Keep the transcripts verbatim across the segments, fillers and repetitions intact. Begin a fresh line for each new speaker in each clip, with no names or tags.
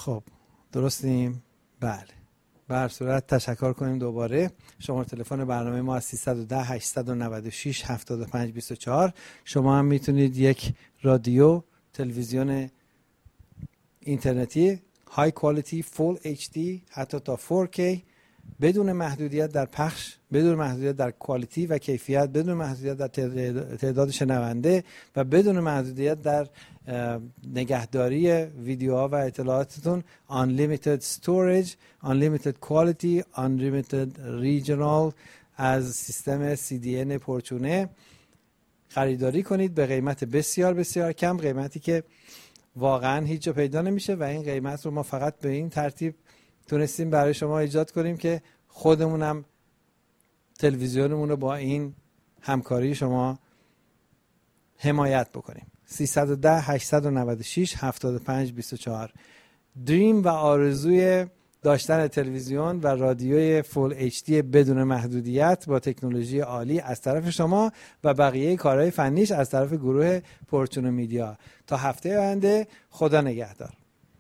خب درستیم؟ بله. به هر صورت تشکر کنیم دوباره. شماره تلفن برنامه ما از سیصد و ده هشتصد و نود و شش هفتاد و پنج بیست و چهار. شما هم میتونید یک رادیو، تلویزیون اینترنتی های کوالیتی فول اچ دی حتی تا فور کی بدون محدودیت در پخش، بدون محدودیت در کوالیتی و کیفیت، بدون محدودیت در تعداد شنونده و بدون محدودیت در نگهداری ویدیوها و اطلاعاتتون. unlimited storage, unlimited quality, unlimited regional از سیستم سی دی ان پورچونه خریداری کنید به قیمت بسیار بسیار کم، قیمتی که واقعا هیچ جا پیدا نمیشه و این قیمت رو ما فقط به این ترتیب تونستیم برای شما ایجاد کنیم که خودمونم تلویزیونمون رو با این همکاری شما حمایت بکنیم. سیصد و ده هشتصد و نود و شش هفتاد و پنج بیست و چهار. دریم و آرزوی داشتن تلویزیون و رادیوی فول اچ دی بدون محدودیت با تکنولوژی عالی از طرف شما و بقیه کارهای فنیش از طرف گروه پورچونو میدیا. تا هفته آینده، خدا نگهدار.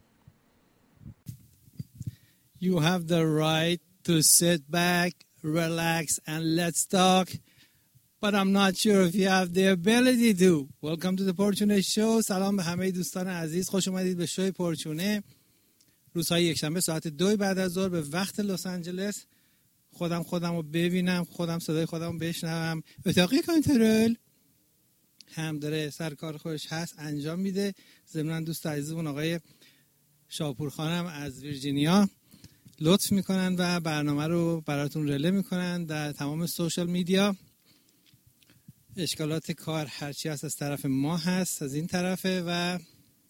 You have the right to sit back, relax, and let's talk. But I'm not sure if you have the ability to. Welcome to the Portune Show. سلام به همه دوستان عزیز. خوش اومدید به شوی پورچونه. روزهای یکشنبه ساعت دو بعد از ظهر به وقت لس آنجلس. خودم خودم رو ببینم، خودم صدای خودم رو بشنوم. اتاقی کنترل هم داره سر کار خودش هست انجام میده. ضمن دوست عزیزمون آقای شاپور خانم از ویرجینیا لطف میکنن و برنامه رو براتون رله میکنن در تمام سوشال میدیا. اشکالات کار هرچی هست از طرف ما هست، از این طرفه و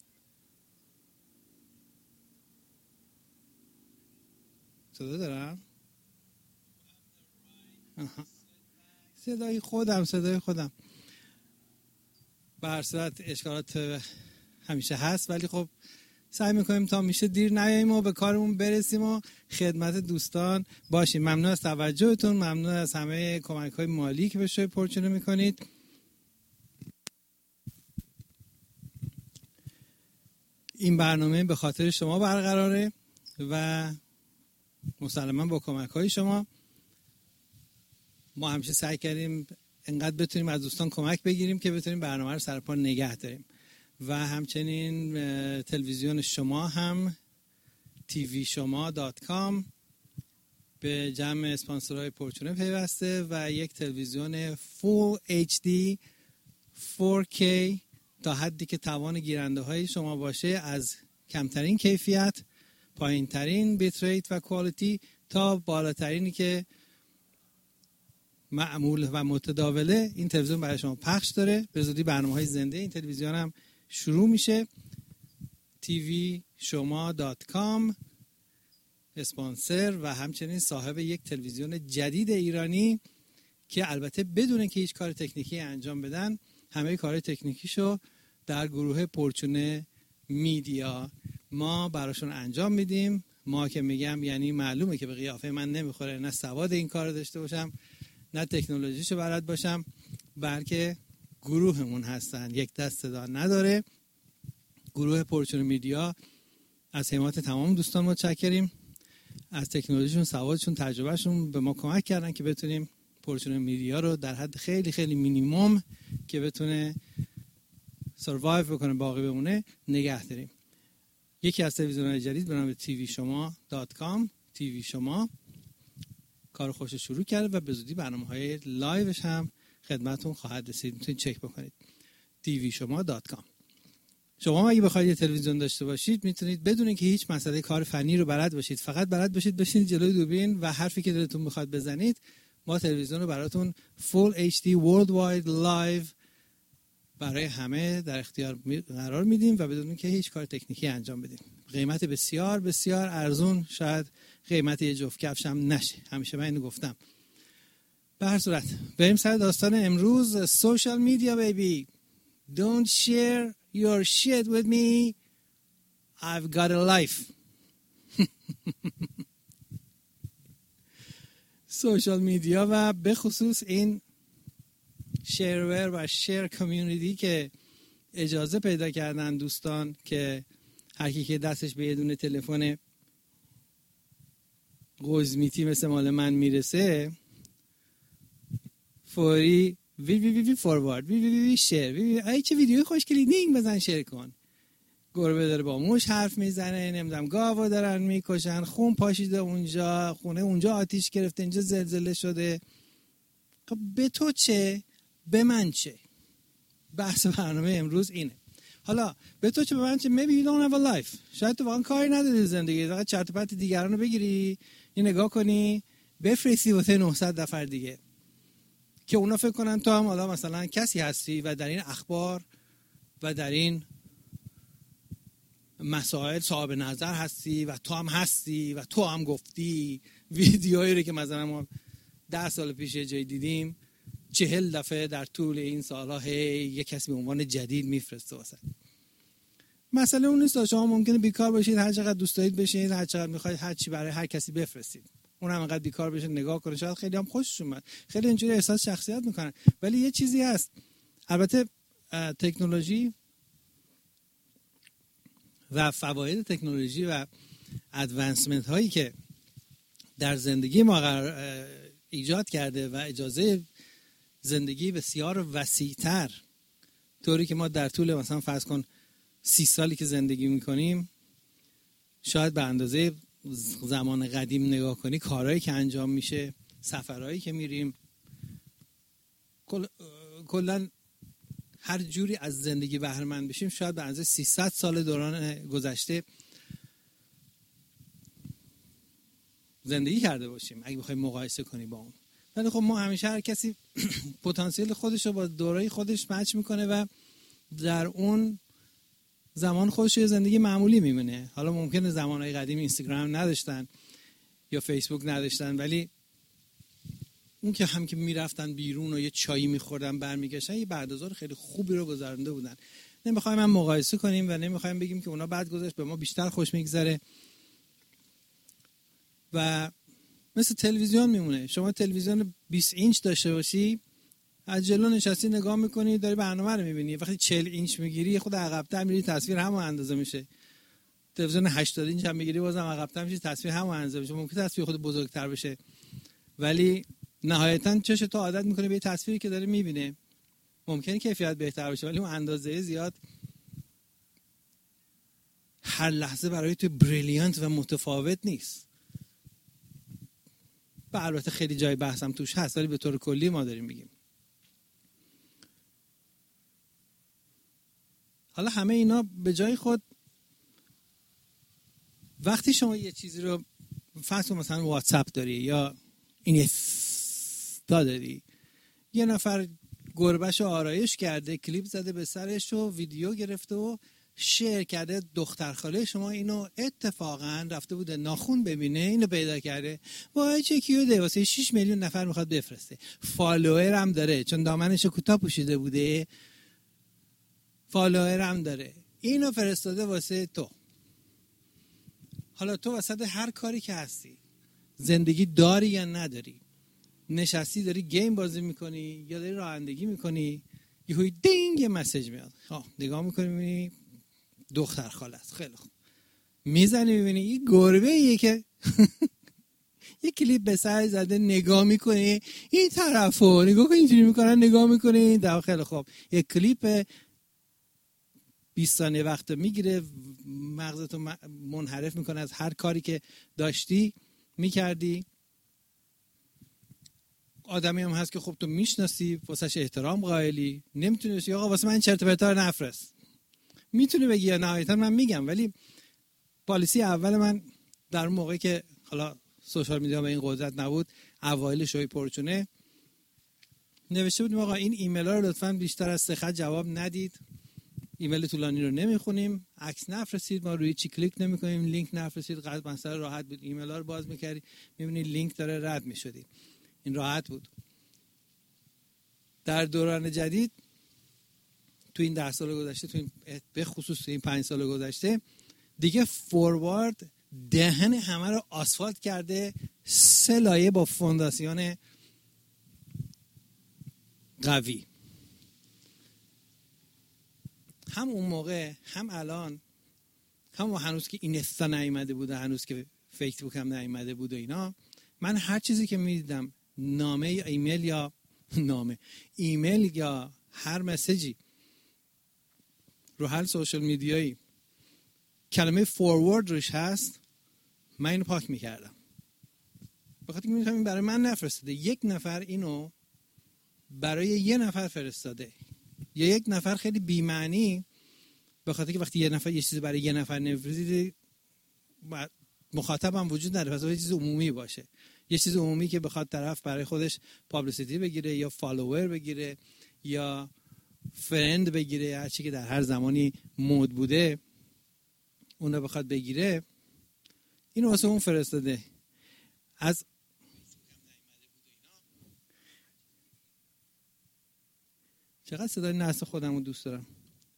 صدا دارم؟ آها. صدای خودم صدای خودم به هر صورت اشکالات همیشه هست، ولی خب سعی میکنیم تا میشه دیر نیاییم و به کارمون برسیم و خدمت دوستان باشیم. ممنون از توجهتون، ممنون از همه کمک های مالی که به شوی پورچونه میکنید. این برنامه به خاطر شما برقراره و مسلما با کمک های شما. ما همیشه سعی کردیم انقدر بتونیم از دوستان کمک بگیریم که بتونیم برنامه رو سرپا نگه داریم و همچنین تلویزیون شما هم تی وی شما دات کام به جمع اسپانسرهای پورچونه پیوسته و یک تلویزیون فول اچ دی فور کی تا حدی که توان گیرنده های شما باشه، از کمترین کیفیت، پایین ترین بیت ریت و کوالیتی تا بالاترینی که معمول و متداوله. این تلویزیون برای شما پخش داره. به زودی برنامه‌های زنده این تلویزیون هم شروع میشه. تی وی شما دات کام اسپانسر و همچنین صاحب یک تلویزیون جدید ایرانی که البته بدون که هیچ کار تکنیکی انجام بدن، همه کار تکنیکیشو در گروه پورچونه میدیا ما براشون انجام میدیم. ما که میگم یعنی معلومه که به قیافه من نمیخوره، نه سواد این کار داشته باشم نه تکنولوژیشو بلد باشم، بلکه گروهمون هستن. یک دست صدا نداره. گروه پورچونه میدیا از حمایت تمام دوستان متشکریم. از تکنولوژیشون، سوادشون، تجربهشون به ما کمک کردن که بتونیم پورچونه میدیا رو در حد خیلی خیلی مینیمم که بتونه سروایو بکنه، باقی بمونه، نگه داریم. یکی از تلویزیون‌های جدید به نام تی وی شما دات کام، تی وی شما کار خوش شروع کرده و به زودی برنامه‌های لایوش هم خدمتتون خواهد رسید. میتونید چک بکنید تی وی شما دات کام. شما اگه بخواید یه تلویزیون داشته باشید میتونید بدون اینکه هیچ مسئله کار فنی رو بلد باشید، فقط بلد باشید بشینید جلوی دوربین و حرفی که دلتون میخواد بزنید، ما تلویزیون رو براتون فول اچ دی Worldwide Live برای همه در اختیار قرار میدیم و بدون اینکه هیچ کار تکنیکی انجام بدیم. قیمت بسیار بسیار ارزون، شاید قیمت یه جفت کفش هم نشه. همیشه من اینو گفتم. به هر صورت بریم سر داستان امروز. سوشال میدیا بیبی. Don't share your shit with me. I've got a life. سوشال میدیا و به خصوص این شیرور و شیر کامیونیتی که اجازه پیدا کردن دوستان که هر کی که دستش به یه دونه تلفن قزمیتی مثل مال من میرسه فوری وی وی وی وی فوروارد وی وی وی وی شیر وی وی ای چه ویدیوی خوشگلی لینک بزن شیر کن. گربه داره با موش حرف میزنه، نمیدونم گاوا دارن میکشن، خون پاشیده اونجا، خونه اونجا آتیش گرفته، اینجا زلزله شده. خب به تو چه؟ به من چه؟ بحث برنامه امروز اینه. حالا به تو چه به من چه؟ maybe you don't have a life. شاید تو واقعا کاری نداری زندگی، فقط چرت و پرت دیگران رو بگیری، این نگاه کنی، بفرستی واسه نهصد نفر دیگه که اونا فکر کنن تو هم حالا مثلا کسی هستی و در این اخبار و در این مسائل صاحب نظر هستی و تو هم هستی و تو هم گفتی. ویدیوهایی رو که مثلا ما ده سال پیش جای دیدیم چهل دفعه در طول این سالها هی یک کسی به عنوان جدید میفرسته واسه. مسئله اون نیست، شما ممکنه بیکار باشید، هر چقدر دوست دارید بشینید، هر چقدر میخواید هر چی برای هر کسی بفرستید، اون هم انقدر بیکار بشه نگاه کنه، شاید خیلی هم خوششون اومد، خیلی اینجوری احساس شخصیت میکنن. ولی یه چیزی هست، البته تکنولوژی و فواید تکنولوژی و ادوانسمنت هایی که در زندگی ما قرار ایجاد کرده و اجازه زندگی بسیار وسیع‌تر، طوری که ما در طول مثلا فرض کن سی سالی که زندگی میکنیم شاید به اندازه زمان قدیم نگاه کنی، کارهایی که انجام میشه، سفرهایی که میریم، کل... کلاً هر جوری از زندگی بهره مند بشیم شاید به اندازه سیصد سال دوران گذشته زندگی کرده باشیم اگه بخوایم مقایسه کنی با اون. ولی خب ما همیشه هر کسی پتانسیل خودش رو با دوره‌ی خودش مچ میکنه و در اون زمان خودش یه زندگی معمولی میمونه. حالا ممکنه زمانهای قدیم اینستاگرام نداشتن یا فیسبوک نداشتن، ولی اون که هم که میرفتن بیرون و یه چایی میخوردن برمیگشتن یه بعدازار خیلی خوبی رو گذرونده بودن. نمیخوایم هم مقایسه کنیم و نمیخوایم بگیم که اونا بعد گذشت به ما بیشتر خوش میگذره و مثل تلویزیون میمونه. شما تلویزیون بیست اینچ داشته باشی، از جلو نشستی نگاه میکنی داری برنامه رو میبینی، وقتی چهل اینچ میگیری خود عقب‌تر میری تصویر همون اندازه میشه. تلویزیون هشتاد اینچ هم میگیری بازم عقب‌تر میشه تصویر همون اندازه میشه. ممکنه تصویر خود بزرگتر بشه ولی نهایتاً چش تو عادت میکنه به تصویری که داره میبینه. ممکنه کیفیت بهتر بشه ولی اون اندازه زیاد هر لحظه برای تو بریلیانت و متفاوت نیست. و البته خیلی جای بحثم توش هست ولی به طور کلی ما داریم میگیم. حالا همه اینا به جای خود، وقتی شما یه چیزی رو فرض مثلا واتساپ داری یا اینستا داری، یه نفر گربهشو آرایش کرده، کلیپ زده به سرش و ویدیو گرفته و شیر کرده، دختر خاله شما اینو اتفاقا رفته بوده ناخون ببینه، اینو پیدا کرده، وای چه کیوته، واسه شش میلیون نفر میخواد بفرسته، فالوور هم داره چون دامنشو کوتاه پوشیده بوده، فالوور هم داره، اینو فرستاده واسه تو. حالا تو وسط هر کاری که هستی زندگی داری یا نداری، نشستی داری گیم بازی میکنی یا داری رانندگی میکنی، یهویی دینگ یه مسیج میاد، ها نگاه میکنی میبینی دختر خاله است، خیلی خوب میزنی میبینی این گربه ایه که یه کلیپ به سر زده، نگاه میکنی این طرفو نگاه کن اینجوری میکنن، نگاه میکنی در خیلی خوب یه کلیپ بیست ثانیه وقت میگیره، مغزتو منحرف میکنه از هر کاری که داشتی میکردی. آدمی هم هست که خب تو میشناسی، واسش احترام قائلی، نمیتونی بگی آقا واسه من چرت و پرتا نفرست. میتونی بگی یا نهایتا من میگم، ولی پالیسی اول من در اون موقعی که حالا سوشال میدیا به این قدرت نبود، اوایل شوی پرچونه، نوشته بودیم آقا این ایمیل ها رو لطفاً بیشتر از سه خط جواب ندید، ایمیل طولانی رو نمیخونیم، عکس نفرستید، ما روی چی کلیک نمیکنیم، لینک نفرستید. قضیه مثلا راحت بود، ایمیل ها رو باز میکردی میبینی لینک داره رد میشدی، این راحت بود. در دوران جدید تو این ده سال گذشته، تو این به خصوص تو این پنج سال گذشته دیگه فوروارد دهن همه رو آسفالت کرده، سه لایه با فونداسیون قوی. هم اون موقع هم الان همون هنوز که اینستا نیومده بود، هنوز که فیسبوک هم نیومده بود و اینا، من هر چیزی که میدیدم، نامه یا ایمیل یا نامه ایمیل یا هر مسیجی رو هر سوشال میدیایی کلمه فوروارد روش هست، من اینو پاک میکردم. بخاطر که میگم این برای من نفرستاده، یک نفر اینو برای یه نفر فرستاده، یا یک نفر خیلی بی‌معنی، بخاطر که وقتی یه نفر یه چیزی برای یه نفر نفرستید مخاطبم وجود نداره، پس یه چیز عمومی باشه، یه چیز عمومی که بخواد طرف برای خودش پابلیسیتی بگیره یا فالوور بگیره یا فرند بگیره، هر چی که در هر زمانی مود بوده اون رو بخواد بگیره، اینو واسه اون فرستاده. از چقدر صدای نفس خودم رو دوست دارم.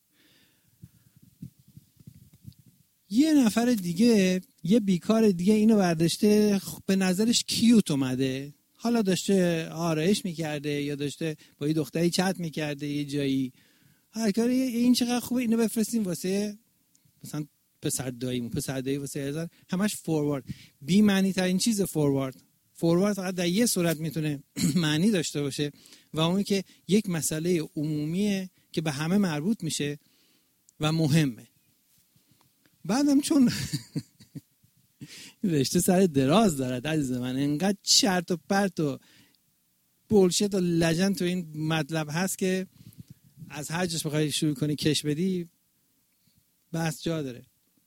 یه نفر دیگه، یه بیکار دیگه اینو برداشته، به نظرش کیوت اومده، حالا داشته آرایش میکرده یا داشته با یه دختری چت میکرده یه جایی، هر کاری، این چقدر خوبه اینو بفرستیم واسه مثلا پسر داییمون، پسر دایی واسه هزار، همش فوروارد. بی معنی ترین چیز فوروارد. فوروارد فقط در یه صورت میتونه معنی داشته باشه و اون که یک مسئله عمومیه که به همه مربوط میشه و مهمه. بعدم چون رشته سر دراز داره عزیز من، انقدر چرت و پرت و بولشت و لجن تو این مطلب هست که از هر جاش بخوای شروع کنی کش بدی بس جا داره.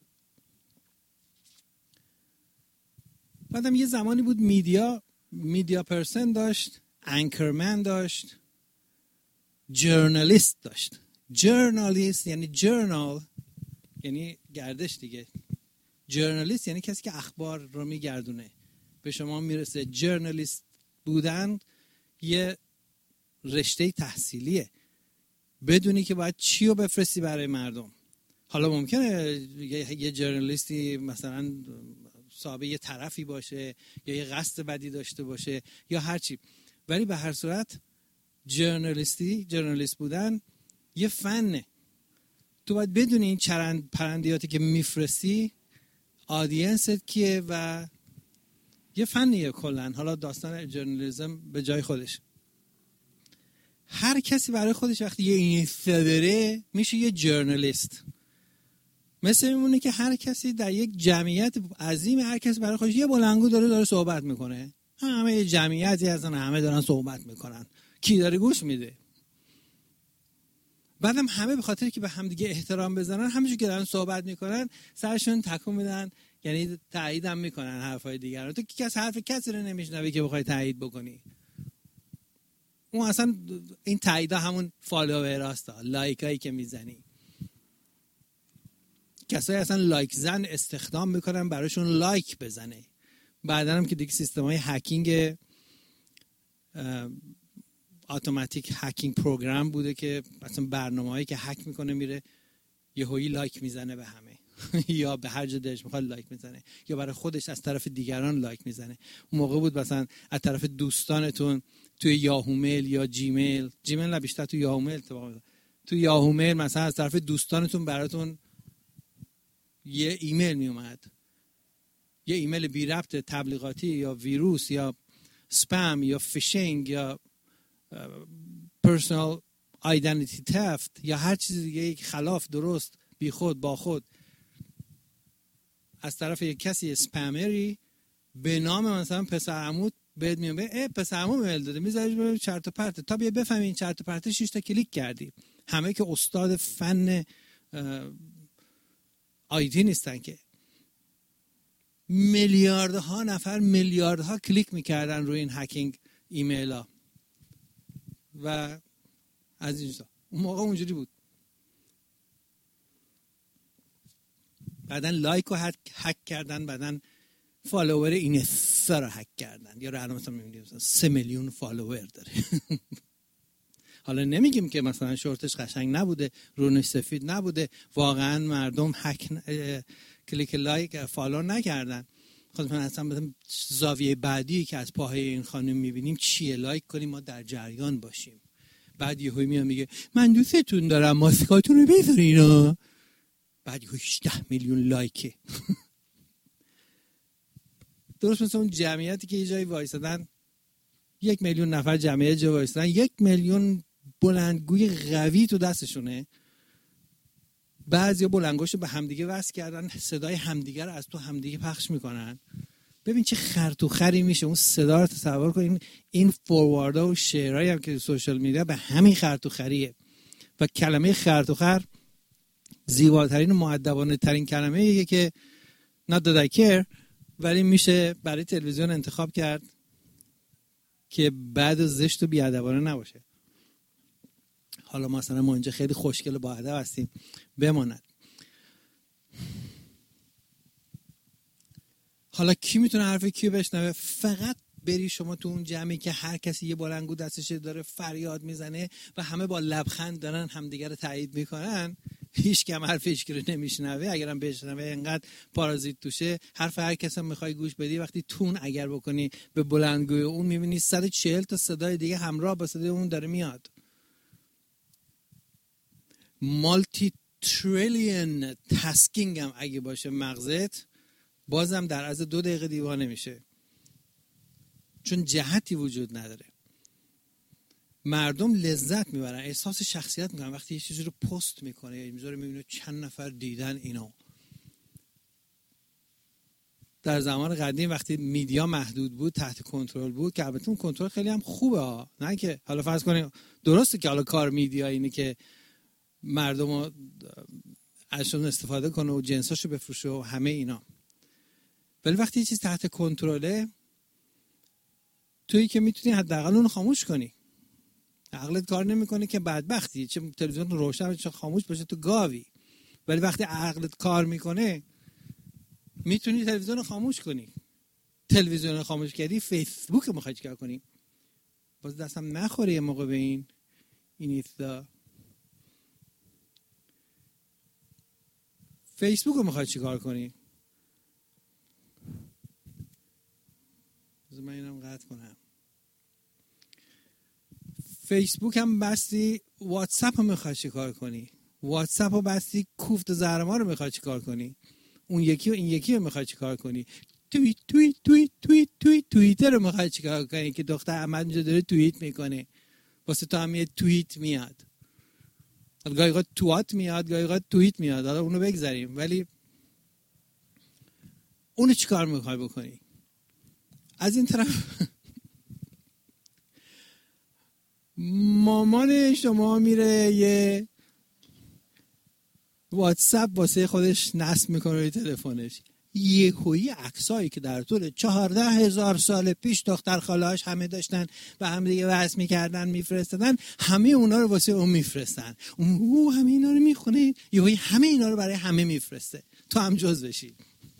بعدم یه زمانی بود میدیا میدیا پرسن داشت، انکرمن داشت، جورنالیست داشت. جورنالیست یعنی جورنال یعنی گردش دیگه، جورنالیست یعنی کسی که اخبار رو میگردونه به شما میرسه. جورنالیست بودن یه رشته تحصیلیه، بدونی که باید چی رو بفرستی برای مردم. حالا ممکنه یه جورنالیستی مثلا صاحب یه طرفی باشه یا یه قصد بدی داشته باشه یا هر چی، ولی به هر صورت جورنالیستی جورنالیست بودن یه فنه. تو باید بدونی این چرند پرندیاتی که میفرستی آدینست کیه و یه فنیه کلن. حالا داستان جورنالیسم به جای خودش، هر کسی برای خودش وقتی یه اینستا داره میشه یه جورنالیست. مثل میمونه که هر کسی در یک جمعیت عظیم، هر کسی برای خودش یه بلنگو داره داره صحبت میکنه، همه یه جمعیتی هستن، همه دارن صحبت میکنن، کی داره گوش میده؟ بعدم همه به خاطر که به همدیگه احترام بزنن، همینجوری که دارن صحبت میکنن سرشون تکون میدن، یعنی تایید هم میکنن حرفای دیگر رو. تو که کس حرف کسی رو نمیشنوی که بخوای تایید بکنی. اون اصلا این تاییدا همون فالووراست، لایکایی که میزنی. کسایی اصلا لایک زن استخدام میکنن براشون لایک بزنه. بعدا هم که دیگه سیستم‌های هکینگ اتوماتیک هکینگ پروگرام بوده که مثلا برنامه‌هایی که هک میکنه میره یهویی لایک میزنه به همه یا به هر جا دلش میخواد لایک میزنه یا برای خودش از طرف دیگران لایک میزنه. اون موقع بود مثلا از طرف دوستانتون توی یاهو میل یا جیمیل، جیمیل نه بیشتر توی یاهو میل اتفاقا، توی یاهو میل مثلا از طرف دوستانتون براتون یه ایمیل میومد، یه ایمیل بی ربط تبلیغاتی یا ویروس یا سپم یا فیشینگ یا پرسونال آیدنتیتی تفت یا هر چیز دیگه که خلاف درست بی خود با خود از طرف یک کسی اسپمری به نام مثلا پسر عمود بهت میگه ای پسر عمو ایمیل داده، میذاریش ببین چرت و پرت، تا بیا بفهمی این چرت و پرت شش تا کلیک کردی. همه که استاد فن آیتی نیستن که. میلیاردها نفر میلیاردها کلیک میکردن روی این هکینگ ایمیل ها و از این چیزا. اون موقع اونجوری بود. بعدن لایک رو هک کردن، بعدن فالوور اینستا رو هک کردن. یا الان مثلا میبینیم سه میلیون فالوور داره. حالا نمیگیم که مثلا شورتش قشنگ نبوده، رونش سفید نبوده، واقعا مردم هک ن... کلیک لایک فالو نکردن. خود من اصلا مثلا زاویه بعدی که از پاهای این خانم میبینیم چیه، لایک کنیم ما در جریان باشیم. بعد یهو میاد میگه من دوستتون دارم، ماسکاتون رو بذارین. بعد هجده میلیون لایکه. درست مثل اون جمعیتی که یه جایی وایسادن، یک میلیون نفر جمعیت جایی وایسادن، یک میلیون بلندگوی قوی تو دستشونه، بعضیا بلندگوشو به همدیگه وصل کردن، صدای همدیگه رو از تو همدیگه پخش میکنن. ببین چه خر تو خری میشه اون صدا رو تصور کن. این این فورواردا و شیرایی هم که سوشال میدیا به همین خر تو خریه. و کلمه خر تو خر زیباترین و مؤدبانه ترین کلمه ایه که not that I care، ولی میشه برای تلویزیون انتخاب کرد که بعد و زشت و بیادبانه نباشه. حالا مثلا ما اینجا خیلی خوشگل و با ادب هستیم، بماند. حالا کی میتونه حرف کیو بشنوه؟ فقط بری شما تو اون جمعی که هر کسی یه بلندگو دستش داره فریاد میزنه و همه با لبخند دارن همدیگه رو تایید میکنن، هیچ کم حرف هیچ کی رو نمیشنوه. اگرم بشنوه اینقدر پارازیت توشه، حرف هر کسی هم میخوای گوش بدی، وقتی تون اگر بکنی به بلندگوی اون میبینی صد و چهل تا صدای دیگه همراه با صدای اون داره میاد. مالتی تریلیون تاسکینگ هم اگه باشه مغزت، بازم در از دو دقیقه دیوانه میشه، چون جهتی وجود نداره. مردم لذت میبرن، احساس شخصیت میکنن وقتی یه چیزی رو پست میکنه یا میذاره، میبینه چند نفر دیدن اینو. در زمان قدیم وقتی میدیا محدود بود، تحت کنترل بود، که البته اون کنترل خیلی هم خوبه ها، نه که حالا فرض کنیم درسته که حالا کار میدیا اینه که مردم رو ازشون استفاده کنه و جنساشو بفروشه و همه اینا، ولی وقتی یه چیز تحت کنترله، تویی که میتونی حداقل اون خاموش کنی. عقلت کار نمیکنه که بدبختی، چه تلویزیون روشن چه خاموش باشه تو گاوی. ولی وقتی عقلت کار میکنه میتونی تلویزیون رو خاموش کنی. تلویزیون رو خاموش کردی، فیسبوک رو میخوای چیکار کنی؟ باز دستم نخوره یه موقع به این این ایستا. فیسبوک رو میخوای چیکار کنی؟ من اینم قطع کنم. فیسبوک هم بستی، واتساپ رو میخوای چی کار کنی؟ واتساپ رو بستی، کوفت زهرما رو میخوای چی کار کنی؟ اون یکی و این یکی رو میخوای چی کار کنی؟ توییت توییت توییت توییت توییت توییتر رو میخوای چی کار کنی که دختر احمد اینجا داره توییت میکنه، واسه تو هم یه توییت میاد. گاهی اوقات توات میاد، گاهی اوقات توییت میاد، حالا اونو بگذاریم، ولی اونو چی کار میخوای بکنی؟ از این طرف مامان شما میره یه واتساپ واسه خودش نصب میکنه روی تلفنش، یهویی عکسایی که در طول چهارده هزار سال پیش دختر خاله‌اش همه داشتن و هم دیگه وصل میکردن میفرستادن، همه اونا رو واسه اون میفرستن. اون او همه اینا رو میخونه، یهویی همه اینا رو برای همه میفرسته، تو هم جز بشی.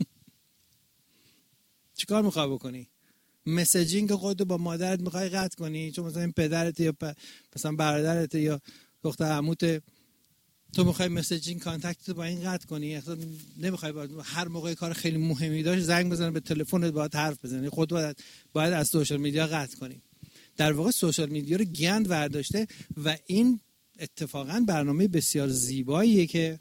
چیکار میخوای بکنی؟ مسیجینگ خودتو با مادرت میخوای قطع کنی چون مثلا این پدرت یا پ... مثلا برادرت یا دختر عموت، تو میخوای مسیجینگ کانتکت با این قطع کنی؟ اصلا نمیخوای با هر موقع کار خیلی مهمی داشت زنگ بزنه به تلفنت باهات حرف بزنی، خودت باید باید از سوشال میدیا قطع کنی. در واقع سوشال میدیا رو گند برداشته و این اتفاقا برنامه بسیار زیباییه که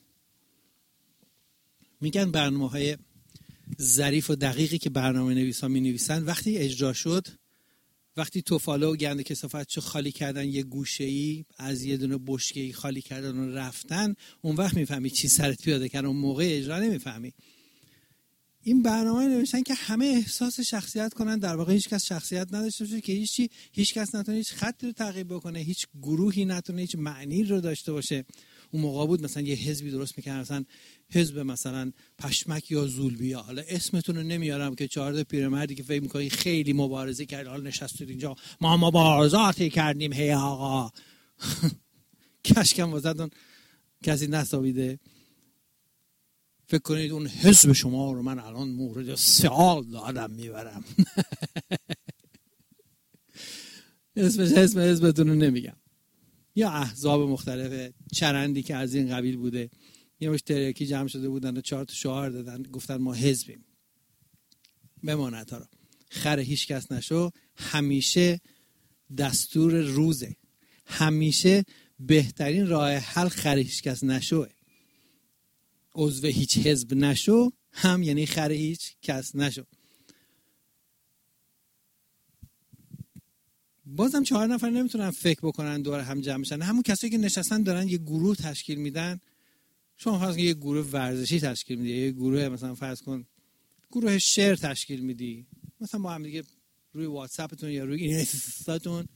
میگن برنامه‌های ظریف و دقیقی که برنامه نویسا می نویسن وقتی اجرا شد، وقتی توفاله و گند کثافتشو خالی کردن یه گوشه‌ای از یه دونه بشکه‌ای خالی کردن و رفتن، اون وقت میفهمی چی سرت پیاده کردن، اون موقع اجرا نمیفهمی. این برنامه نوشتن که همه احساس شخصیت کنن، در واقع هیچ کس شخصیت نداشته باشه، که هیچ هیچ کس نتونه هیچ خطی رو تعقیب بکنه، هیچ گروهی نتونه هیچ معنی رو داشته باشه. اون موقع بود مثلا یه حزبی درست می‌کردن، مثلا حزب مثلا پشمک یا زولبیا، حالا اسمتون رو نمیارم که چهار تا پیرمردی که فکر می‌کنی خیلی مبارزه کرد حالا نشستید اینجا ما مبارزاتی کردیم هی آقا کشکم واسهتون کسی نسابیده. فکر کنید اون حزب شما رو من الان مورد سوال دادم میبرم. اسمش اسم حزبتون رو نمیگم. یا احزاب مختلف چرندی که از این قبیل بوده، یه مش تریاکی جمع شده بودن و چهار تا شعار دادن، گفتن ما حزبیم. بماند ها رو خر هیچ کس نشو، همیشه دستور روزه، همیشه بهترین راه حل خر هیچ کس نشوه. عضو هیچ حزب نشو، هم یعنی خر هیچ کس نشو. بازم چهار نفر نمیتونن فکر بکنن دور هم جمع بشن. همون کسایی که نشستن دارن یه گروه تشکیل میدن. شما فرض کن یه گروه ورزشی تشکیل میدی، یه گروه مثلا فرض کن گروه شعر تشکیل میدی، مثلا با هم دیگه روی واتساپتون یا روی اینستاتون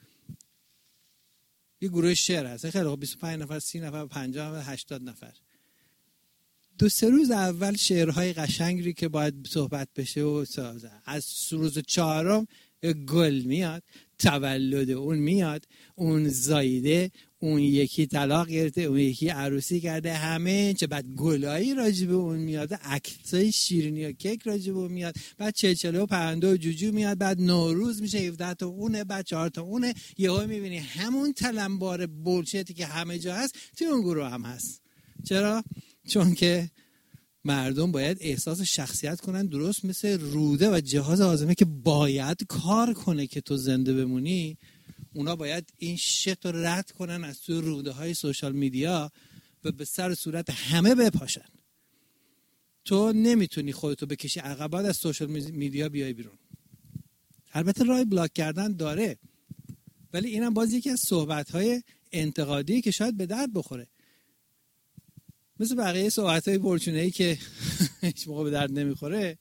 یه گروه شعر هست. خیلی خوب، بیست و پنج نفر، سی نفر، پنجاه نفر، هشتاد نفر. دو سه روز اول شعرهای قشنگی که باید صحبت بشه و سازه. از روز چهارم گل میاد، تولد اون میاد، اون زایده، اون یکی طلاق گرفته، اون یکی عروسی کرده، همه چه بعد گلایی راجب اون میاد، عکسای شیرینی و کیک راجب اون میاد، بعد چلچله و پرنده و جوجو میاد، بعد نوروز میشه هفده تا اونه، بعد چهار تا اونه. یهو میبینی همون تلمبار بولشتی که همه جا هست توی اون گروه هم هست. چرا؟ چون که مردم باید احساس شخصیت کنن، درست مثل روده و جهاز هاضمه که باید کار کنه که تو زنده بمونی. اونا باید این شت رو رد کنن از توی روده های سوشال میدیا و به سر صورت همه بپاشن. تو نمیتونی خودتو بکشی عقب، از سوشال میدیا بیای بیرون. البته راه بلاک کردن داره، ولی اینم باز یکی از صحبت های انتقادی که شاید به درد بخوره. مثل بقیه صحبت‌های برچونه‌ای که هیچ موقع به درد نمیخوره.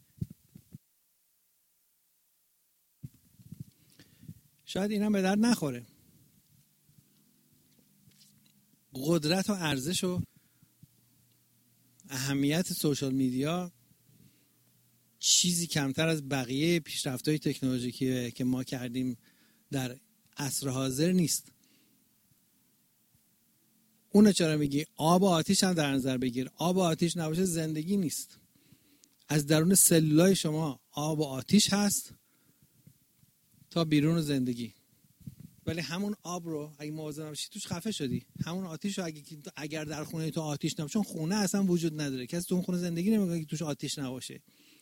شاید اینم به درد نخوره. قدرت و ارزش و اهمیت سوشال میدیا چیزی کمتر از بقیه پیشرفت‌های تکنولوژیکی که ما کردیم در عصر حاضر نیست. اونو چرا میگی؟ آب و آتیش هم در نظر بگیر. آب و آتیش نباشه زندگی نیست. از درون سلولای شما آب و آتیش هست تا بیرون زندگی. ولی همون آب رو اگه مواظب نباشی توش خفه شدی. همون آتیش رو اگه اگر در خونه تو آتیش نباشه، چون خونه اصلا وجود نداره، کسی تو اون خونه زندگی نمیکنه که توش آتیش نباشه.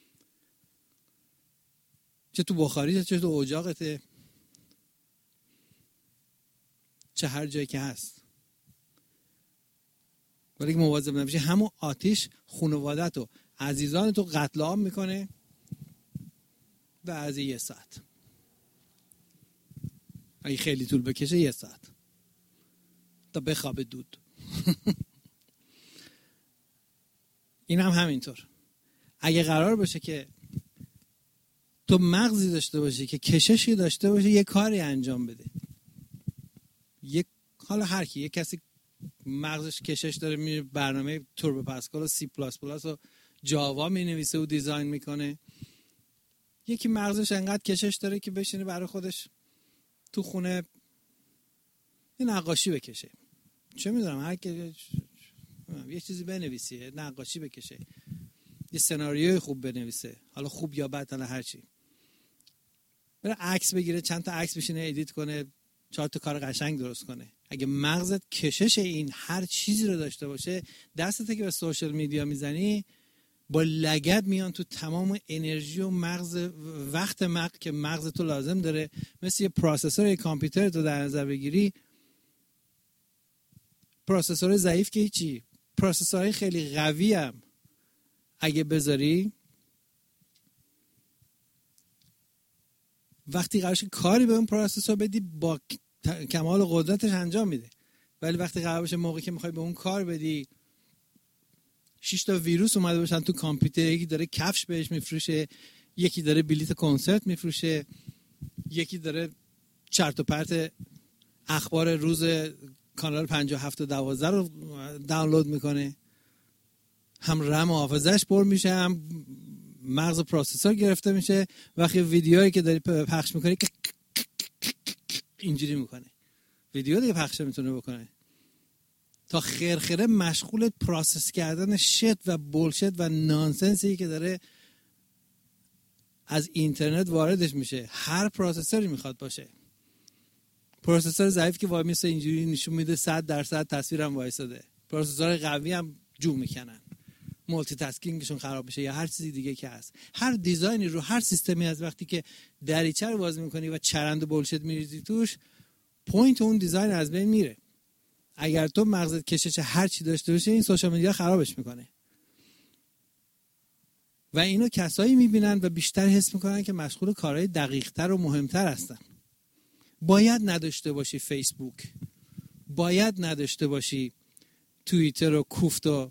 چه تو بخاری، چه تو اجاقته، چه هر جایی که هست. ولی اگه مواظب نباشی همون آتیش خانوادت و عزیزان تو قتل عام میکنه و از یه ساعت، اگه خیلی طول بکشه یه ساعت تا بخوابه دود. این هم همینطور. اگه قرار باشه که تو مغزی داشته باشی که کششی داشته باشه، یه کاری انجام بده. یک حالا هر کی، یک کسی مغزش کشش داره، میره برنامه توربو پاسکال و سی پلاس پلاس و جاوا مینویسه و دیزاین میکنه. یکی مغزش انقدر کشش داره که بشینه برای خودش تو خونه یه نقاشی بکشه. چه میدونم، هر کی یه چیزی بنویسه، نقاشی بکشه، یه سناریوی خوب بنویسه، حالا خوب یا بد، حالا هر چی. بره عکس بگیره، چند تا عکس بشینه ادیت کنه، چهار تا کار قشنگ درست کنه. اگه مغزت کشش این هر چیزی رو داشته باشه، دستت که به سوشال میدیا میزنی با لگد میان تو تمام انرژی و مغز وقت مغز که مغز تو لازم داره. مثل یه پروسسور یه کامپیوتر تو در نظر بگیری، پروسسور ضعیف که هیچی، پروسسورهای خیلی قوی هم اگه بذاری، وقتی قرارش کاری به اون پروسسور بدی با کمال قدرتش انجام میده. ولی وقتی قرار باشه موقعی که میخوای به اون کار بدی شش تا ویروس اومده باشن تو کامپیوتر، یکی داره کفش بهش میفروشه، یکی داره بلیت کنسرت میفروشه، یکی داره چرت و پرت اخبار روز کانال پنجاه و هفت و دوازده رو دانلود میکنه، هم رم و حافظه‌اش پر میشه، هم مغز پروسسور گرفته میشه. وقتی ویدیویی که داری پخش میکنی اینجوری میکنه، ویدیو دیگه پخش میتونه بکنه. تا خرخره مشغول پروسس کردن شت و بولشت و نانسنسی که داره از اینترنت واردش میشه. هر پروسسوری میخواد باشه. پروسسور ضعیف که وای میسه اینجوری نشون میده صد درصد تصویرم وایساده. پروسسور قوی هم جو میکنن، مولتی تاسکینگشون خراب میشه یا هر چیزی دیگه که هست. هر دیزاینی رو هر سیستمی از وقتی که دریچه رو باز میکنی و چرند و بولشت میریزی توش، پوینت اون دیزاین از بین میره. اگر تو مغزت کشش هر چی داشته باشه، این سوشال میدیا خرابش میکنه. و اینو کسایی میبینن و بیشتر حس میکنن که مشغول کارهای دقیقتر و مهمتر هستن. باید نداشته باشی فیسبوک، باید نداشته باشی توییتر و کوفت و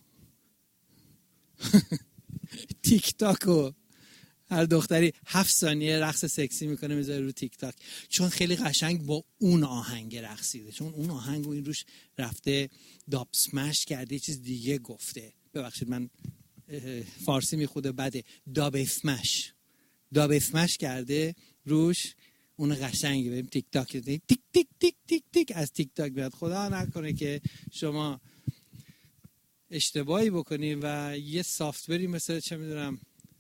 تیک تاک و هر دختری هفت ثانیه رقص سکسی میکنه میذاره رو تیک تاک، چون خیلی قشنگ با اون آهنگ رقصیده، چون اون آهنگ و این روش رفته داب سمش کرده، چیز دیگه گفته. ببخشید من فارسی میخوده بده، داب اسمش داب اسمش کرده روش، اون قشنگی. بریم تیک تاک تیک تیک تیک تیک تیک تیک از تیک تاک بیاد. خدا نکنه که شما اشتباهی بکنی و یه سافتوری مثل چه میدونم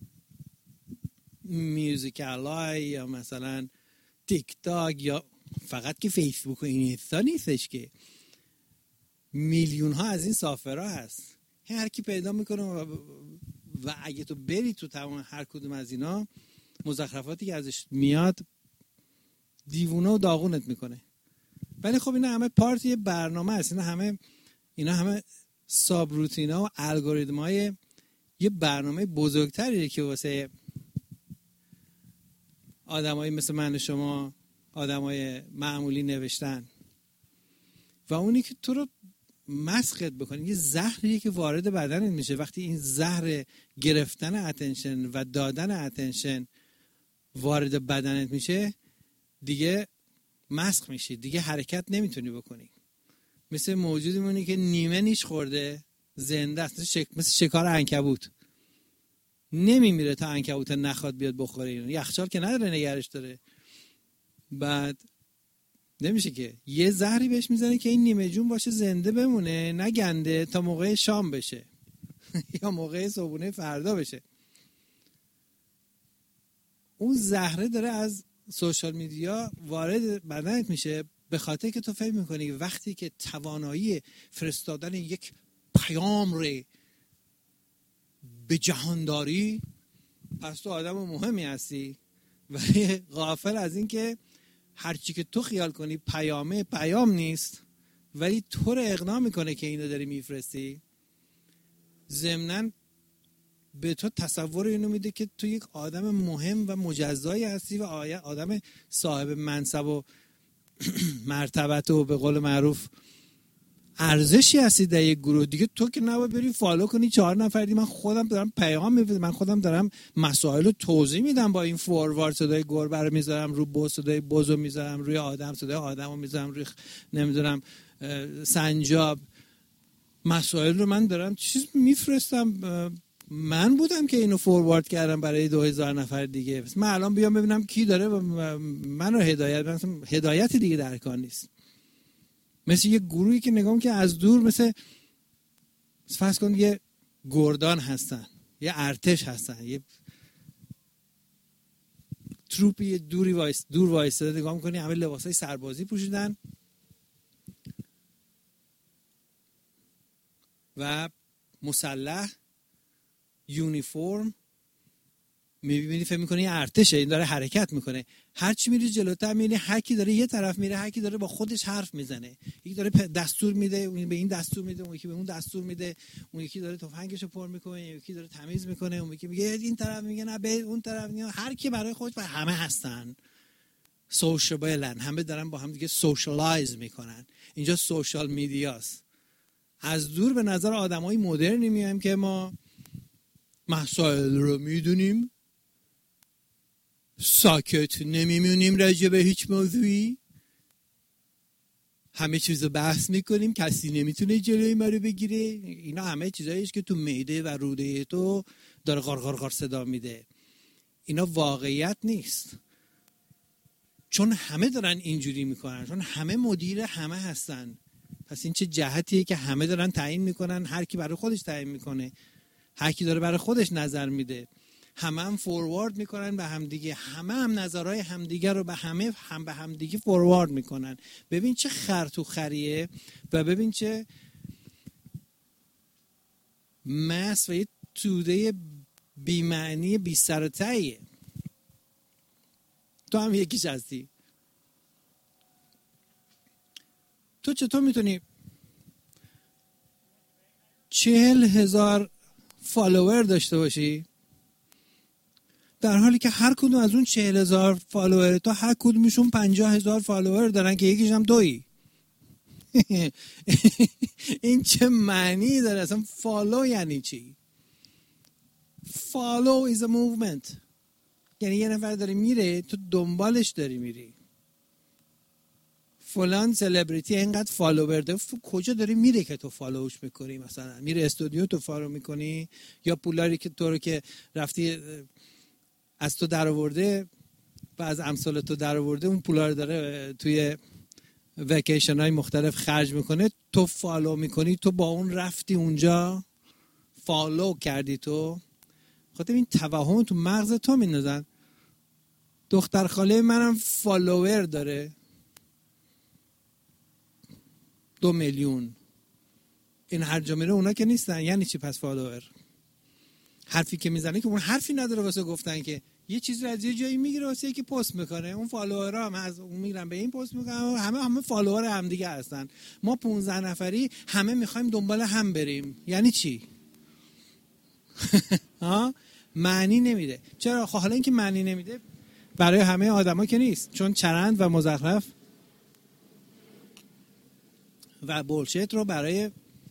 میوزیکالای یا مثلا تیک تاک یا فقط که فیسبوک و اینستا نیستش که میلیون ها از این سافتورها هست، هر کی پیدا میکنه و, و اگه تو بری تو تمام هر کدوم از اینا مزخرفاتی که ازش میاد دیوونه و داغونت میکنه. ولی خب اینا همه پارتی برنامه است، اینا همه اینا همه ساب روتینا و الگوریتم‌های یه برنامه بزرگتریه که واسه آدمایی مثل من و شما، آدمای معمولی نوشتن و اونی که تو رو مسخت بکنه. یه زهریه که وارد بدنت میشه. وقتی این زهر گرفتن اتنشن و دادن اتنشن وارد بدنت میشه دیگه مسخ میشی، دیگه حرکت نمیتونی بکنی. مثل موجودی مونی که نیمه نیش خورده زنده است، مثل, شک... مثل شکار عنکبوت نمیمیره تا عنکبوت نخواد بیاد بخوره. اینو یخچال که نداره نگرش داره، بعد نمیشه که یه زهری بهش میزنه که این نیمه جون باشه زنده بمونه نگنده تا موقع شام بشه یا موقع صبحونه فردا بشه. اون زهره داره از سوشال میدیا وارد بدنت میشه به خاطر که تو فکر میکنی وقتی که توانایی فرستادن یک پیام رو به جهان داری پس تو آدم مهمی هستی، ولی غافل از این که هرچی که تو خیال کنی پیامه پیام نیست، ولی تو رو اقناع میکنه که اینو داری میفرستی. ضمناً به تو تصور اینو میده که تو یک آدم مهم و مجزایی هستی و آدم صاحب منصب و مرتبت و به قول معروف ارزشی هستی در یک گروه دیگه. تو که نباید بری فالو کنی چهار نفر دیگه. من خودم دارم پیغام میفرستم، من خودم دارم مسائل رو توضیح میدم با این فوروارد، صدای گربه رو میذارم رو بز، صدای بز رو میذارم روی آدم، صدای آدم رو میذارم روی نمیدونم سنجاب. مسائل رو من دارم چیز میفرستم. من بودم که اینو فوروارد کردم برای دو هزار نفر دیگه. من الان بیام ببینم کی داره منو هدایت، مثلا هدایت دیگه در کار نیست. مثل یه گروهی که نگام که از دور مثل فرض کن یه گردان هستن، یه ارتش هستن، یه تروپی دوری وایس دور وایساده، نگاه می‌کنی همه لباسای سربازی پوشیدن و مسلح، یونیفرم، میبینی فکر میکنی ارتشه، این داره حرکت میکنه. هر چی میری جلوتر میبینی هر کی داره یه طرف میره، هر کی داره با خودش حرف میزنه. یکی داره دستور میده، اون به این دستور میده، اون یکی به اون دستور میده، اون یکی داره تفنگشو پر میکنه، یکی داره تمیز میکنه، اون یکی میگه این طرف میگه نه به اون طرف میگه. هر کی برای خودش، برای همه هستن سوشیبلن، همه دارن با هم دیگه سوشالایز میکنن. اینجا سوشال میدیاست. از دور به نظر آدمای مدرنی میایم که ما مسائل رو میدونیم، ساکت نمیمونیم راجع به هیچ موضوعی، همه چیز رو بحث میکنیم، کسی نمیتونه جلوی ما رو بگیره. اینا همه چیزاییست که تو معده و روده تو داره غار غار غار صدا میده. اینا واقعیت نیست، چون همه دارن اینجوری میکنن، چون همه مدیر همه هستن. پس این چه جهتیه که همه دارن تعیین میکنن، هر کی برای خودش تعیین میکنه، هر کی داره برای خودش نظر میده، همه هم فوروارد میکنن به همدیگه، همه هم نظرهای همدیگه رو به همه هم به همدیگه فوروارد میکنن. ببین چه خر تو خریه و ببین چه مس و یه توده بی‌معنی بی سر و تهیه. تو هم یکیش هستی. تو چطور میتونی چهل هزار فالوور داشته باشی در حالی که هر کدوم از اون چهل هزار فالوور تا هر کدومشون پنجاه هزار فالوور دارن که یکیش هم دویی. این چه معنی داره؟ اصلا فالو یعنی چی؟ فالو is a movement. یعنی یه نفر داره میره تو دنبالش داری میری. فلان سلبریتی اینقدر فالوور داره، کجا داری میره که تو فالوش میکنی؟ مثلا میره استودیو تو فالو میکنی، یا پولاری که تو رو که رفتی از تو در آورده و از امثال تو در آورده اون پولا رو داره توی وکیشن های مختلف خرج میکنه، تو فالو میکنی، تو با اون رفتی اونجا فالو کردی. تو خاطر این توهم تو مغز تو میندازن. دختر خاله منم فالوور داره دو میلیون. این هر جا میره اونا که نیستن. یعنی چی پس فالوور؟ حرفی که میزنه که اون حرفی نداره واسه گفتن، که یه چیزی از یه جایی میگیره واسه یکی پست میکنه. اون فالوورها هم از اون میگیرن به این پست میکنن، همه همه فالوور هم دیگه هستن. ما پانزده نفری همه میخوایم دنبال هم بریم. یعنی چی؟ ها معنی نمیده. چرا؟ خب حالا اینکه معنی نمیده برای همه آدما که نیست، چون چرند و مزخرف و بولشیت رو برای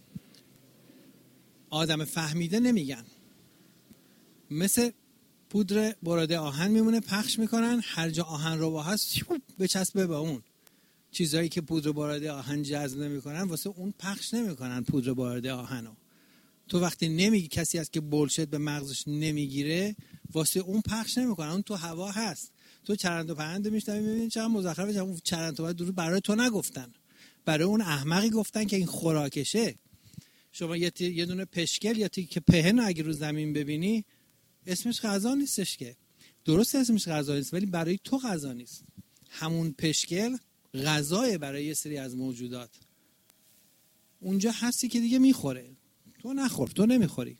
آدم فهمیده نمیگن. مثل پودر براده آهن میمونه، پخش میکنن، هر جا آهن رو با هست بچسبه به اون. چیزایی که پودر براده آهن جذب نمیکنن واسه اون پخش نمیکنن پودر براده آهنو. تو وقتی نمیگی، کسی هست که بولشیت به مغزش نمیگیره، واسه اون پخش نمیکنن. اون تو هوا هست. تو چرند و پرند میشنوی میبینی چقدر مزخرفه. اون چرند و پرند درو برای تو نگفتن، برای اون احمقی گفتن که این خوراکشه. شما یه, یه دونه پشکل یا تیکه پهن اگه رو زمین ببینی، اسمش غذا نیستش که. درست اسمش غذا نیست، ولی برای تو غذا نیست. همون پشکل غذای برای یه سری از موجودات. اونجا هستی که دیگه میخوره، تو نخور، تو نمیخوری.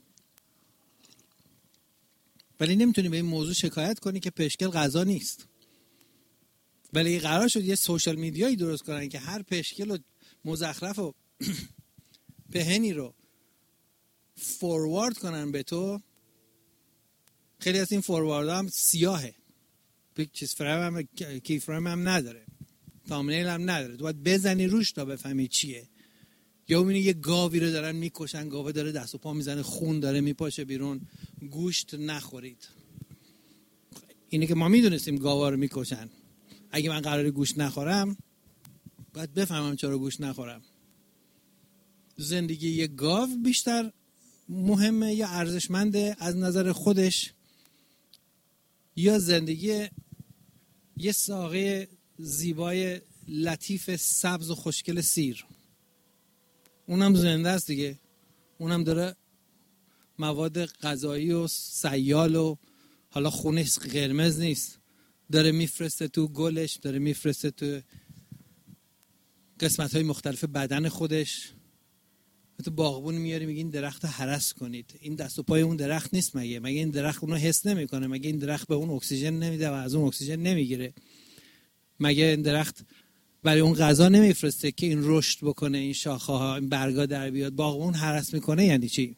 ولی نمیتونی به این موضوع شکایت کنی که پشکل غذا نیست. ولی قرار شد یه سوشال میدیایی درست کنن که هر پشکل و مزخرف و پهنی رو فوروارد کنن به تو. خیلی از این فوروارد هم سیاهه، چیز فرام هم کی فرام هم نداره، تامنیل هم نداره. تو باید بزنی روش تا بفهمی چیه. یا میبینی یه گاوی رو دارن میکشن، گاوه داره دست و پا میزنه، خون داره میپاشه بیرون، گوشت نخورید. اینه که ما میدونستیم گاوا رو میکشن. اگه من قراره گوشت نخورم باید بفهمم چرا گوشت نخورم. زندگی یه گاو بیشتر مهمه یا ارزشمنده از نظر خودش، یا زندگی یه ساقه زیبای لطیف سبز و خوشگل سیر؟ اونم زنده است دیگه، اونم داره مواد غذایی و سیال و حالا خونش قرمز نیست، داره میفرسته تو گلش، داره میفرسته تو قسمت‌های مختلف بدن خودش. تو باغبون میاری میگی این درخت رو هرس کنید، این دست و پای اون درخت نیست مگه؟ مگه این درخت اونو حس نمیکنه؟ مگه این درخت به اون اکسیژن نمیده و از اون اکسیژن نمیگیره؟ مگه این درخت برای اون غذا نمیفرسته که این رشد بکنه، این شاخه ها، این برگا در بیاد؟ باغبون هرس میکنه یعنی چی؟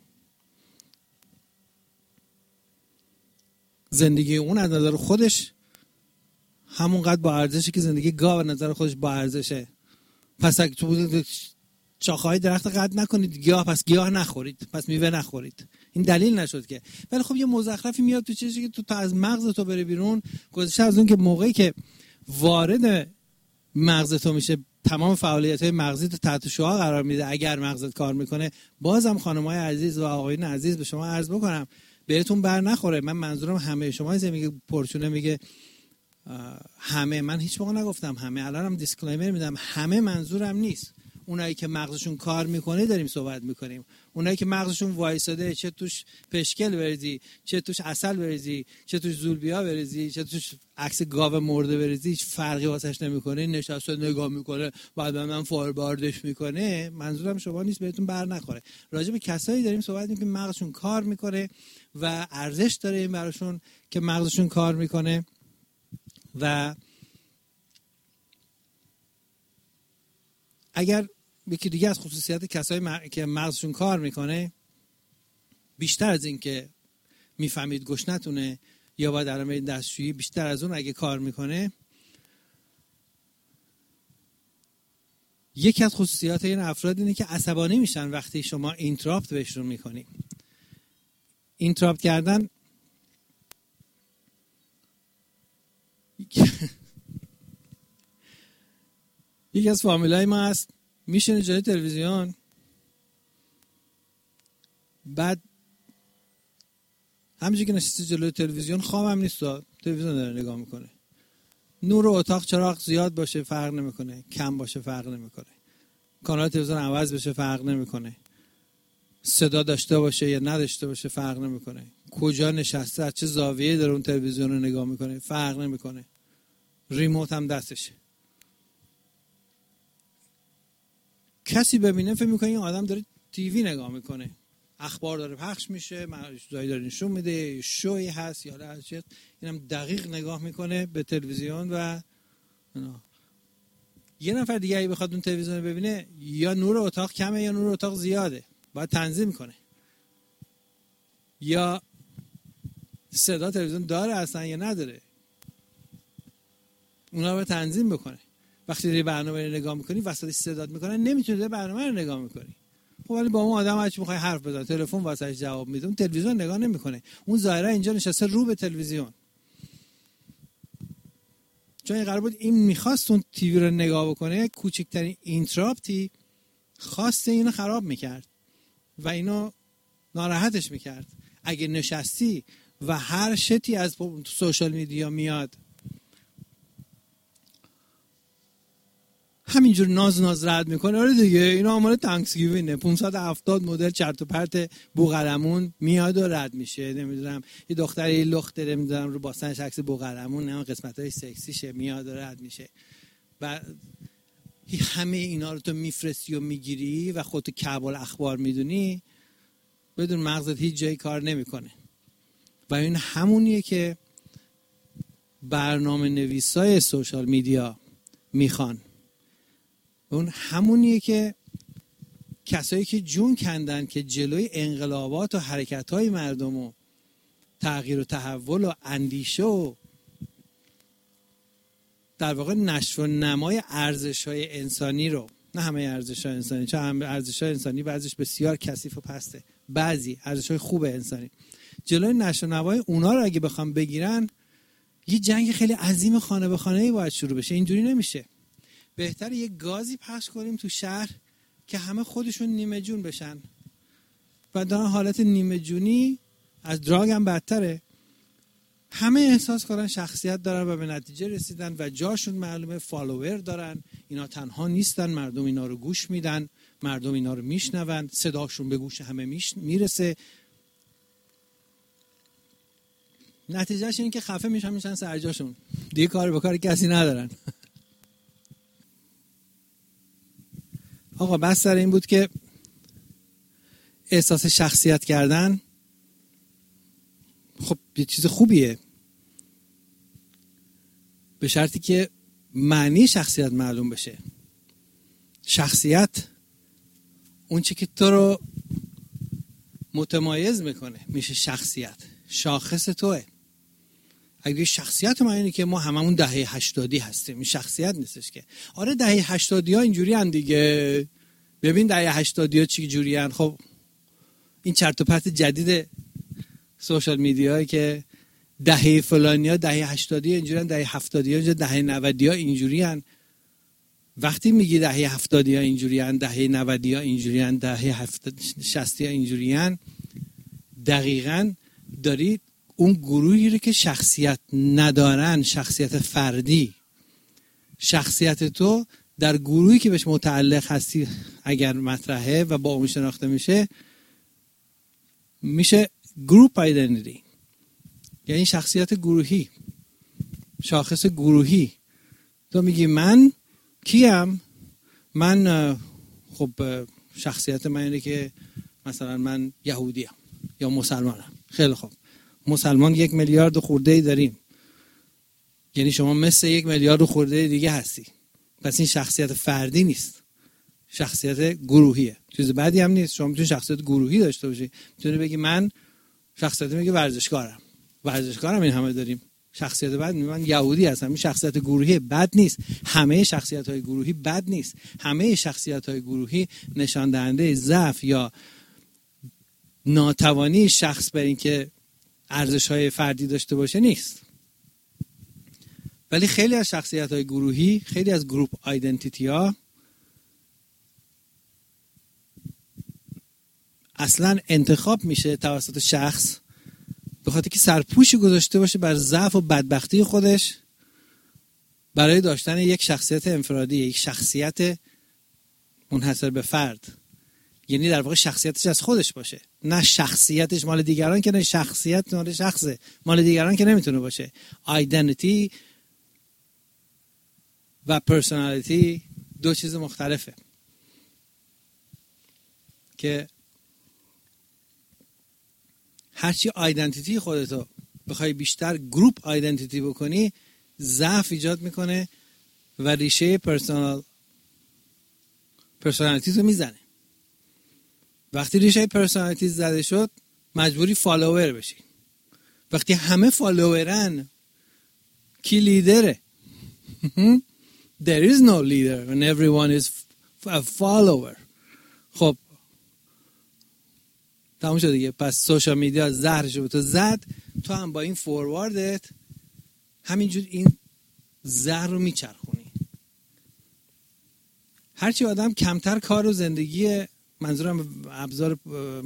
زندگی اون از نظر خودش همونقدر با ارزشه که زندگی گاو از نظر خودش با ارزشه. پس اگه تو شاخه‌های درخت قطع نکنید گیاه، پس گیاه نخورید، پس میوه نخورید. این دلیل نشد که. ولی خب یه مزخرفی میاد تو چیزی که تو تا از مغز تو بره بیرون. گذشته از اون که موقعی که وارد مغز تو میشه تمام فعالیت‌های مغزی تو تحت شعاع قرار میده اگر مغزت کار میکنه. بازم خانم‌های عزیز و آقایون عزیز به شما عرض بکنم بهتون بر نخوره. من منظورم همه شما هست. میگه پرچونه میگه همه، من هیچ موقع نگفتم همه، الانم دیسکلیمر میدم، همه منظورم نیست. اونایی که مغزشون کار میکنه داریم صحبت میکنیم. اونایی که مغزشون وایساده، چه توش پشکل بریزی، چه توش عسل بریزی، چه توش زولبیا بریزی، چه توش عکس گاو مرده بریزی، هیچ فرقی واسش نمیکنه، نشسته نگاه میکنه بعد من فورواردش میکنه. منظورم شما نیست، بهتون بر نخوره. راجع به کسایی داریم صحبت میکنیم که مغزشون کار میکنه و ارزش داره این براشون که مغزشون کار میکنه. و اگر یکی دیگه از خصوصیات کسایی م... که مغزشون کار میکنه بیشتر از این که میفهمید گوش نتونه یا باید الان برید دستشویی، بیشتر از اون اگه کار میکنه. یکی از خصوصیات این افراد اینه که عصبانی میشن وقتی شما اینتراپت بهشون میکنی. اینتراپت کردن یکی از فامیلای ما هست میشینه جلوی تلویزیون، بعد همینجوری که نشسته جلوی تلویزیون خوابم نیست، تلویزیون داره نگاه میکنه. نور اتاق چراغ زیاد باشه فرق نمیکنه، کم باشه فرق نمیکنه، کانال تلویزیون عوض بشه فرق نمیکنه، صدا داشته باشه یا نداشته باشه فرق نمیکنه، کجا نشسته از چه زاویه‌ای داره اون تلویزیون رو نگاه میکنه فرق نمیکنه، ریموت هم دستشه. کسی ببینه فکر میکنه این آدم داره تیوی نگاه میکنه، اخبار داره پخش میشه، چیزایی داره نشون میده، شوی هست یا نه، اینم دقیق نگاه میکنه به تلویزیون. و یه نفر دیگه اگه بخواد اون تلویزیون رو ببینه، یا نور اتاق کمه یا نور اتاق زیاده، باید تنظیم کنه، یا صدا تلویزیون داره اصلا یا نداره، اونا رو باید تنظیم بکنه. وقتی داری برنامه رو نگاه میکنی وسطش صدات میکنن، نمیتونی برنامه رو نگاه میکنی. خب ولی با اون آدم هرچی میخوای حرف بزن، تلفن واسش جواب میده، اون تلویزیون نگاه نمیکنه، اون ظاهرا اینجا نشسته رو به تلویزیون. چون قرار بود این میخواست اون تیوی رو نگاه بکنه، کوچکترین اینتراپتی خواست اینو خراب میکرد و اینو ناراحتش میکرد. اگه نشستی و هر شتی از سوشال میدیا میاد همینجور ناز ناز رد میکنه، آره دیگه اینا مال تانکسگیوینه، پانصد و هفتاد مدل چرت و پرت بوقلمون میاد و رد میشه، نمیدونم یه دختری لخت داره نمیدونم رو باستنش عکس بوقلمون، نه قسمتای سکسیشه میاد و رد میشه. و همه اینا رو تو میفرستی و میگیری و خودتو کعب الاخبار میدونی، بدون مغزت هیچ جایی کار نمیکنه. و این همونیه که برنامه نویسای سوشال میدیا میخوان. اون همونیه که کسایی که جون کندن که جلوی انقلابات و حرکت‌های مردم و تغییر و تحول و اندیشه و در واقع نشو و نمای ارزش‌های انسانی رو، نه همه ارزش‌های انسانی، چون هم ارزش‌های انسانی بعضیش بسیار کثیف و پسته، بعضی ارزش‌های خوب انسانی، جلوی نشو و نمای اونا رو اگه بخوام بگیرن، یه جنگ خیلی عظیم خانه به خانه‌ای باید شروع بشه. اینجوری نمیشه. بهتر یه گازی پخش کنیم تو شهر که همه خودشون نیمه جون بشن و در حالت نیمه جونی از دراگ هم بدتره، همه احساس کنن شخصیت دارن و به نتیجه رسیدن و جاشون معلومه، فالوور دارن، اینا تنها نیستن، مردم اینا رو گوش میدن، مردم اینا رو میشنون، صداشون به گوش همه میش میرسه. نتیجهش این که خفه میشن میشن سر جاشون، دیگه کار به کار کسی ندارن. آقا بس سر این بود که احساس شخصیت کردن خب یه چیز خوبیه، به شرطی که معنی شخصیت معلوم بشه. شخصیت اون چی که تو رو متمایز میکنه میشه شخصیت، شاخص توه. اگه شخصیت ما اینه که ما هممون دهه هشتادی هستیم، این شخصیت نیستش که. آره دهه هشتادی ها اینجوری هن دیگه، ببین دهه هشتادی ها چی جوری هن. خب این چرت و پرت جدید سوشال میدیایی که دهه فلانی ها دهه هشتادی اینجوری هن، دهه هفتادی ها دهه نودی ها اینجوری هن. وقتی میگی دهه هفتادی ها اینجوری هن، دهه نودی ها اینجوری هن، دهه شصتی ها اینجوری هن، دقیقاً دارید اون گروهی رو که شخصیت ندارن، شخصیت فردی، شخصیت تو در گروهی که بهش متعلق هستی اگر مطرحه و با اون شناخته میشه، میشه گروپ آیدنتیتی، یعنی شخصیت گروهی، شاخص گروهی. تو میگی من کیم؟ من خب شخصیت من اینه که مثلا من یهودیم یا مسلمانم. خیلی خوب، مسلمان یک میلیارد خورده ای داریم، یعنی شما مثل یک میلیارد خورده دیگه هستی. پس این شخصیت فردی نیست، شخصیت گروهیه. چیز بعدی هم نیست. شما میتونی شخصیت گروهی داشته باشی، میتونی بگی من شخصیت میگه ورزشکارم ورزشکار هم این همه داریم. شخصیت بد، من یهودی هستم، این شخصیت گروهی بد نیست. همه شخصیت‌های گروهی بد نیست. همه شخصیت‌های گروهی نشان دهنده ضعف یا ناتوانی شخص بر این که ارزش‌های فردی داشته باشه نیست. ولی خیلی از شخصیت‌های گروهی، خیلی از گروپ آیدنتیتی‌ها اصلا انتخاب میشه توسط شخص به خاطر که سرپوشی گذاشته باشه بر ضعف و بدبختی خودش برای داشتن یک شخصیت انفرادی، یک شخصیت منحصر به فرد. یعنی در واقع شخصیتش از خودش باشه، نه شخصیتش مال دیگران، که نه شخصیت مال شخصه مال دیگران که نمیتونه باشه. آیدنتیتی و پرسونالیتی دو چیز مختلفه که هرچی آیدنتیتی خودتو بخوای بیشتر گروپ آیدنتیتی بکنی، ضعف ایجاد میکنه و ریشه پرسونال پرسونالیتی تو میزنه. وقتی ریشه پرسونالیتی زده شد مجبوری فالوور بشی. وقتی همه فالوورن کی لیدره؟ There is no leader when everyone is a follower. خب تموم شد دیگه. پس سوشال میدیا زهرشو به تو زد، تو هم با این فورواردت همینجور این زهر رو میچرخونی. هرچی آدم کمتر کار و زندگی، منظورم ابزار